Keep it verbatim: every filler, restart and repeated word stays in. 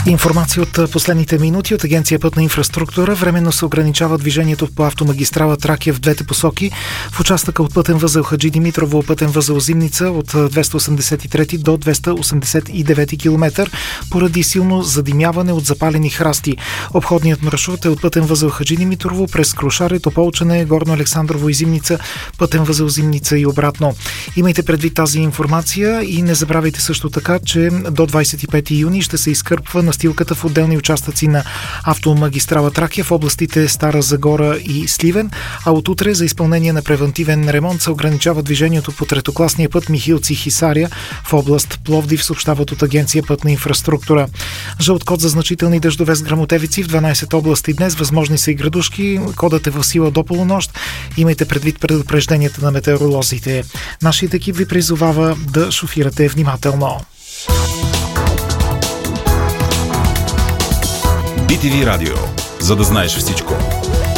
Информация от последните минути от Агенция Пътна инфраструктура. Временно се ограничава движението по автомагистрала Тракия в двете посоки. В участъка от пътен възел Хаджи Димитрово, пътен възел Зимница от двеста осемдесет и трети до двеста осемдесет и девети километър поради силно задимяване от запалени храсти. Обходният маршрут е от пътен възел Хаджи Димитрово през Крушаре, Тополчане, Горно Александрово и Зимница, пътен възел Зимница и обратно. Имайте предвид тази информация и не забравяйте също така, че до двадесет и пети юни ще се изкърпва настилката в отделни участъци на автомагистрала Тракия в областите Стара Загора и Сливен, а от утре за изпълнение на превантивен ремонт се ограничава движението по третокласния път Михилци-Хисаря в област Пловдив, съобщават от Агенция Пътна инфраструктура. Жълт код за значителни дъждове с гръмотевици в дванадесет области днес, възможни са и градушки. Кодът е в сила до полунощ. Имайте предвид предупрежденията на метеоролозите. Нашият екип ви призовава да шофирате внимателно. би ти ви Радио. За да знаеш всичко.